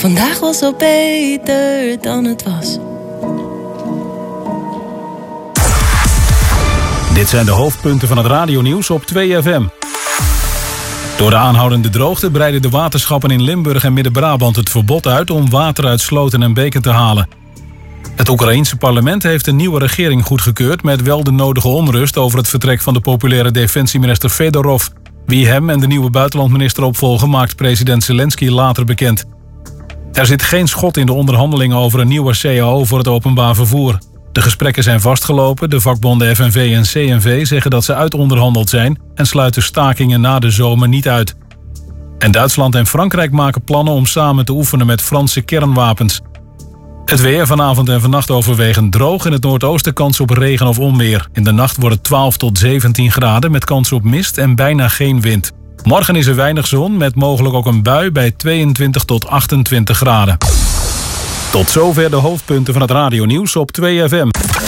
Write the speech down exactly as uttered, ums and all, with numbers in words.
Vandaag was al beter dan het was. Dit zijn de hoofdpunten van het radionieuws op twee F M. Door de aanhoudende droogte breiden de waterschappen in Limburg en Midden-Brabant het verbod uit om water uit sloten en beken te halen. Het Oekraïense parlement heeft een nieuwe regering goedgekeurd met wel de nodige onrust over het vertrek van de populaire defensieminister Fedorov. Wie hem en de nieuwe buitenlandminister opvolgen maakt president Zelensky later bekend. Er zit geen schot in de onderhandelingen over een nieuwe C A O voor het openbaar vervoer. De gesprekken zijn vastgelopen, de vakbonden F N V en C N V zeggen dat ze uitonderhandeld zijn en sluiten stakingen na de zomer niet uit. En Duitsland en Frankrijk maken plannen om samen te oefenen met Franse kernwapens. Het weer vanavond en vannacht overwegend droog. In het noordoosten kans op regen of onweer. In de nacht wordt het twaalf tot zeventien graden met kans op mist en bijna geen wind. Morgen is er weinig zon met mogelijk ook een bui bij tweeëntwintig tot achtentwintig graden. Tot zover de hoofdpunten van het radionieuws op twee F M.